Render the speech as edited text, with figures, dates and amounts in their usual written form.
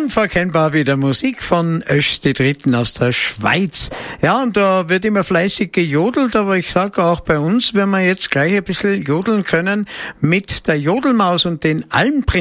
Unverkennbar wieder Musik von Östi Dritten aus der Schweiz. Ja, und da wird immer fleißig gejodelt, aber ich sage auch bei uns, wenn wir jetzt gleich ein bisschen jodeln können mit der Jodelmaus und den Almprinzen.